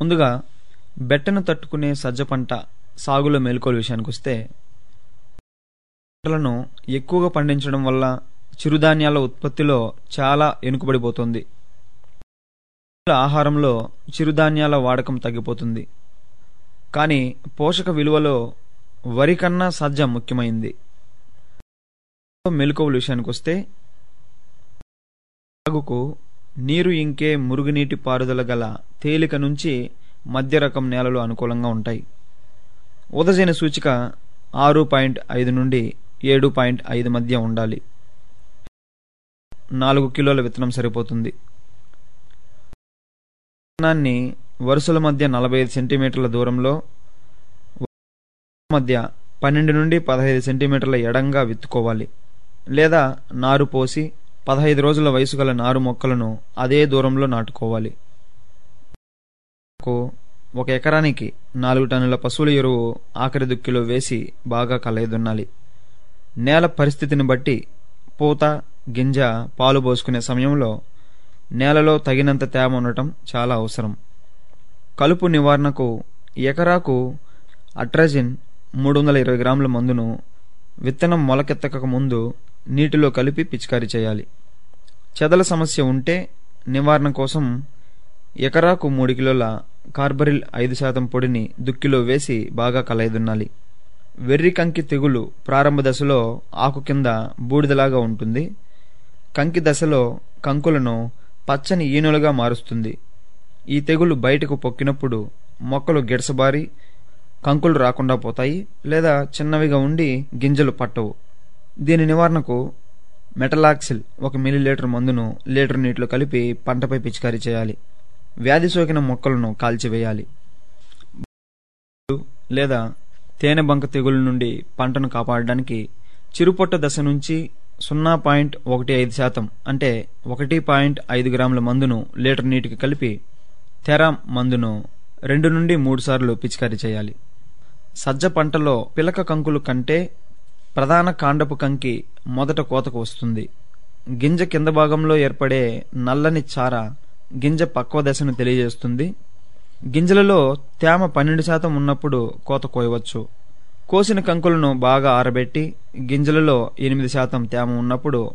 ముందుగా బెట్టను తట్టుకునే సజ్జ పంట సాగులో మెలకువల విషయానికి వస్తే, పంటలను ఎక్కువగా పండించడం వల్ల చిరుధాన్యాల ఉత్పత్తిలో చాలా వెనుకబడిపోతుంది. ఆహారంలో చిరుధాన్యాల వాడకం తగ్గిపోతుంది. కానీ పోషక విలువలో వరి కన్నా సజ్జ ముఖ్యమైంది. మెలకువల విషయానికి వస్తే, సాగుకు నీరు ఇంకే మురుగునీటి పారుదల గల తేలిక నుంచి మధ్య రకం నేలలు అనుకూలంగా ఉంటాయి. ఉదజన సూచిక 6.5 నుండి 7.5 మధ్య ఉండాలి. 4 కిలోల విత్తనం సరిపోతుంది. విత్తనాన్ని వరుసల మధ్య 45 సెంటీమీటర్ల దూరంలో, మధ్య 12 నుండి 15 సెంటీమీటర్ల ఎడంగా విత్తుకోవాలి. లేదా నారు పోసి 15 రోజుల వయసు గల నారు మొక్కలను అదే దూరంలో నాటుకోవాలి. 1 ఎకరానికి 4 టన్నుల పశువుల ఎరువు ఆఖరి దుక్కిలో వేసి బాగా కలయదున్నాలి. నేల పరిస్థితిని బట్టి పూత, గింజ, పాలు పోసుకునే సమయంలో నేలలో తగినంత తేమ ఉండటం చాలా అవసరం. కలుపు నివారణకు ఎకరాకు అట్రాజిన్ 320 గ్రాముల మందును విత్తనం మొలకెత్తక ముందు నీటిలో కలిపి పిచికారీ చేయాలి. చెదల సమస్య ఉంటే నివారణ కోసం ఎకరాకు 3 కిలోల కార్బరిల్ 5% పొడిని దుక్కిలో వేసి బాగా కలయదున్నాలి. వెర్రి కంకి తెగులు ప్రారంభ దశలో ఆకు కింద బూడిదలాగా ఉంటుంది. కంకి దశలో కంకులను పచ్చని ఈనులుగా మారుస్తుంది. ఈ తెగులు బయటకు పొక్కినప్పుడు మొక్కలు గిడసబారి కంకులు రాకుండా పోతాయి, లేదా చిన్నవిగా ఉండి గింజలు పట్టవు. దీని నివారణకు మెటలాక్సిల్ 1 మిల్లీలీటర్ మందును లీటర్ నీటిలో కలిపి పంటపై పిచికారీ చేయాలి. వ్యాధి సోకిన మొక్కలను కాల్చివేయాలి. లేదా తేనె బంక తెగులు నుండి పంటను కాపాడడానికి చిరుపొట్ట దశ నుంచి 0.15% అంటే 1.5 గ్రాముల మందును లీటర్ నీటికి కలిపి తెరామ్ మందును 2 నుండి 3 సార్లు పిచికారీ చేయాలి. సజ్జ పంటలో పిలక కంకులు కంటే ప్రధాన కాండపు కంకి మొదట కోతకు వస్తుంది. గింజ కింద భాగంలో ఏర్పడే నల్లని చార గింజ పక్వ దశను తెలియజేస్తుంది. గింజలలో తేమ 12% ఉన్నప్పుడు కోత కోయవచ్చు. కోసిన కంకులను బాగా ఆరబెట్టి గింజలలో 8% తేమ ఉన్నప్పుడు